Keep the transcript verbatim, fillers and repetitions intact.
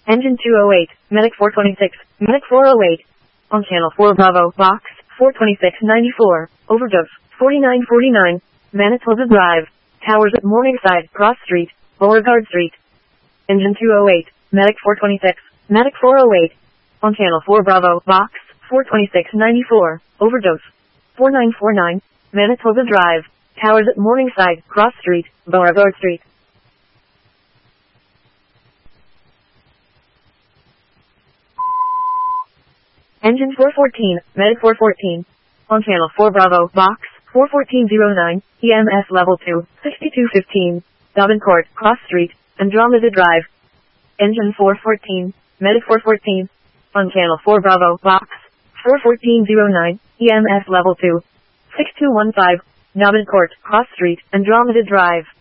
Engine two oh eight, Medic four twenty-six, Medic four oh eight. On channel four Bravo, box, four twenty-six ninety-four, overdose, forty-nine forty-nine, Manitoba Drive, Towers at Morningside, Cross Street, Beauregard Street. Engine two oh eight, Medic four twenty-six, Medic four oh eight. On channel four Bravo, box, four twenty-six ninety-four, overdose, forty-nine forty-nine, Manitoba Drive, Towers at Morningside, Cross Street, Beauregard Street. Engine four fourteen, Medic four fourteen. On channel four Bravo, box, four fourteen oh nine, E M S level two, sixty-two fifteen, Davenport, Cross Street, Andromeda Drive. Engine four fourteen, Medic four fourteen. On channel four Bravo, box, four fourteen oh nine, E M S level two, six two one five, Davenport, Cross Street, Andromeda Drive.